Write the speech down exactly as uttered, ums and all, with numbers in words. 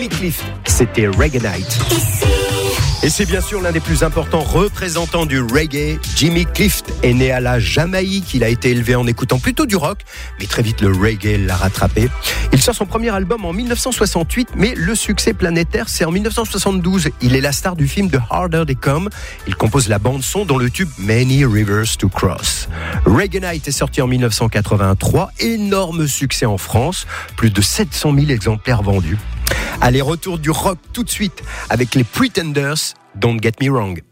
Jimmy Cliff, c'était Reggae Night. Et c'est bien sûr l'un des plus importants représentants du reggae. Jimmy Cliff est né à la Jamaïque. Il a été élevé en écoutant plutôt du rock, mais très vite le reggae l'a rattrapé. Il sort son premier album en dix-neuf cent soixante-huit, mais le succès planétaire, c'est en dix-neuf cent soixante-douze. Il est la star du film The Harder They Come. Il compose la bande-son dont le tube Many Rivers to Cross. Reggae Night est sorti en dix-neuf cent quatre-vingt-trois. Énorme succès en France. Plus de sept cent mille exemplaires vendus. Allez, retour du rock tout de suite avec les Pretenders, Don't Get Me Wrong.